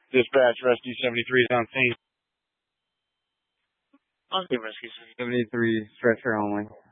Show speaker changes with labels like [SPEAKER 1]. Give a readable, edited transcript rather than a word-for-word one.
[SPEAKER 1] Dispatch, Rescue 73 is on scene.
[SPEAKER 2] Positive, Rescue 73.
[SPEAKER 3] 73, stretcher only.